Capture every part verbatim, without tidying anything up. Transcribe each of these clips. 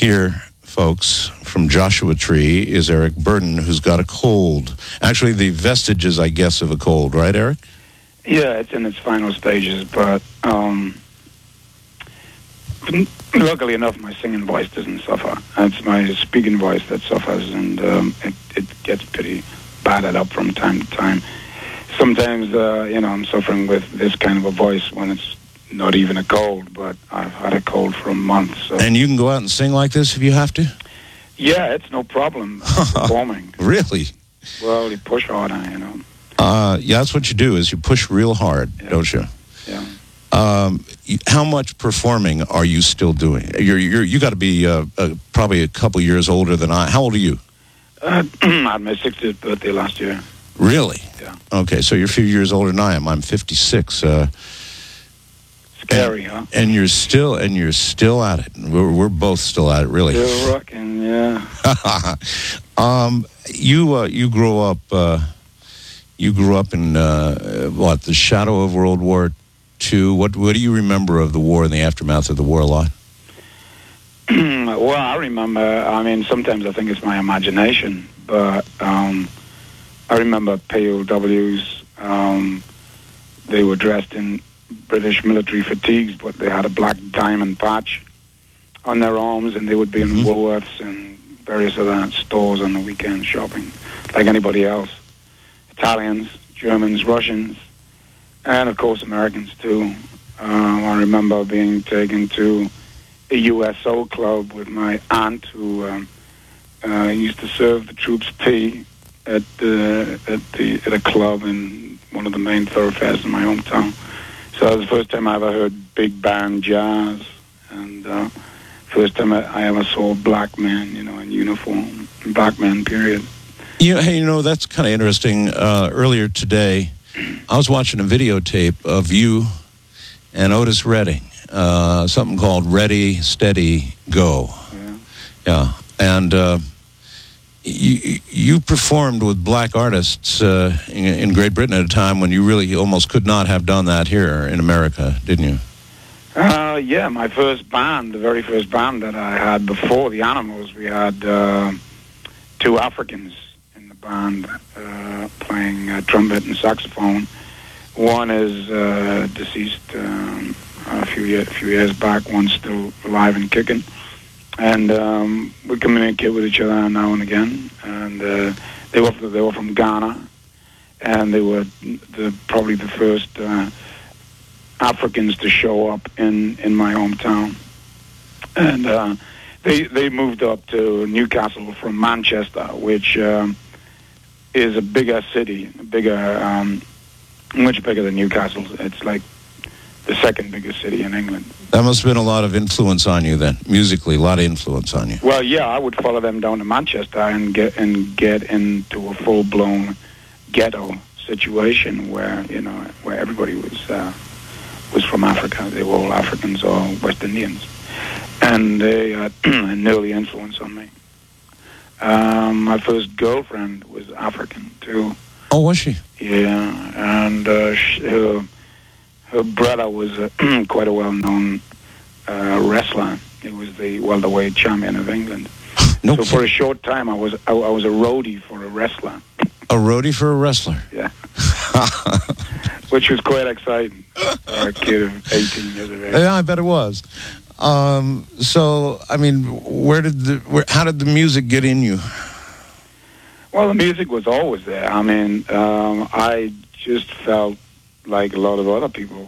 here, folks, from Joshua Tree is Eric Burden, who's got a cold. Actually, the vestiges, I guess, of a cold, right, Eric? Yeah, it's in its final stages, but um, luckily enough, my singing voice doesn't suffer. It's my speaking voice that suffers, and um, it, it gets pretty battered up from time to time. Sometimes, uh, you know, I'm suffering with this kind of a voice when it's not even a cold, but I've had a cold for a month. So. And you can go out and sing like this if you have to? Yeah, it's no problem performing. Really? Well, you push harder, you know. Uh, yeah, that's what you do, is you push real hard, yeah. don't you? Yeah. Um, how much performing are you still doing? You're, you're, you got to be uh, uh, probably a couple years older than I. How old are you? Uh, I had my sixtieth birthday last year. Really? Yeah. Okay, so you're a few years older than I am. I'm fifty-six. Uh, Scary, and, huh? And you're still, and you're still at it. We're, we're both still at it, really. Still rocking, yeah. um, you, uh, you grew up. Uh, you grew up in uh, what? The shadow of World War Two. What? What do you remember of the war and the aftermath of the war? A lot. Well, I remember. I mean, sometimes I think it's my imagination, but um, I remember P O Ws. Um, they were dressed in British military fatigues, but they had a black diamond patch on their arms, and they would be in mm-hmm. Woolworths and various other stores on the weekend shopping, like anybody else. Italians, Germans, Russians, and of course Americans too. Um, I remember being taken to a U S O club with my aunt, who um, uh, used to serve the troops tea at the at the at a club in one of the main thoroughfares in my hometown. So that was the first time I ever heard big band jazz, and uh, first time I, I ever saw a black man, you know, in uniform, black man, period. You know, hey, you know, that's kind of interesting. Uh, earlier today, I was watching a videotape of you and Otis Redding, uh, something called Ready, Steady, Go. Yeah. Yeah, and uh, you, you performed with black artists uh, in, in Great Britain at a time when you really almost could not have done that here in America, didn't you? Uh, yeah, my first band, the very first band that I had before the Animals, we had uh, two Africans in the band uh, playing uh, trumpet and saxophone. One is uh, deceased um, a few, year, few years back, one's still alive and kicking. And um, we communicate with each other now and again. And uh, they were they were from Ghana, and they were the, probably the first uh, Africans to show up in, in my hometown. And uh, they they moved up to Newcastle from Manchester, which um, is a bigger city, bigger, um, much bigger than Newcastle. It's like the second biggest city in England. That must have been a lot of influence on you then, musically, a lot of influence on you. Well, yeah, I would follow them down to Manchester and get and get into a full-blown ghetto situation where, you know, where everybody was uh, was from Africa. They were all Africans or West Indians. And they had an early influence on me. Um, my first girlfriend was African, too. Oh, was she? Yeah, and uh, she, her, her brother was uh, quite a well-known uh, wrestler. He was the welterweight champion of England. No so kidding. for a short time, I was I, I was a roadie for a wrestler. A roadie for a wrestler? Yeah. Which was quite exciting for a kid of eighteen years of age. Yeah, I bet it was. Um, so, I mean, where did the, where, how did the music get in you? Well, the music was always there. I mean, um, I just felt like a lot of other people,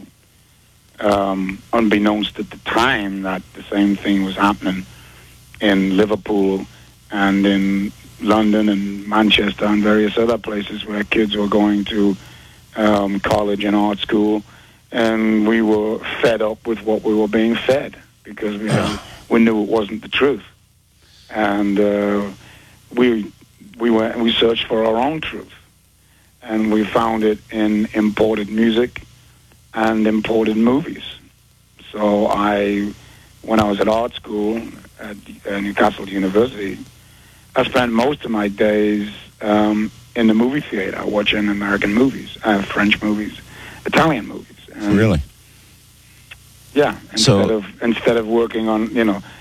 um, unbeknownst at the time, that the same thing was happening in Liverpool and in London and Manchester and various other places where kids were going to um, college and art school, and we were fed up with what we were being fed because we had, we knew it wasn't the truth, and uh, we we went we searched for our own truth, and we found it in imported music and imported movies. So I, when I was at art school at uh, Newcastle University, I spent most of my days um, in the movie theater watching American movies, uh, French movies, Italian movies. And really? Yeah. Instead So, of instead of working on, you know,